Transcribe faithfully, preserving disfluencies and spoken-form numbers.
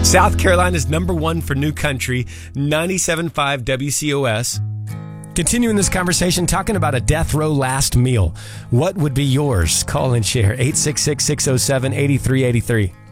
South Carolina's number one for new country, ninety-seven point five W C O S. Continuing this conversation, talking about a death row last meal. What would be yours? Call and share, eight six six, six oh seven, eight three eight three.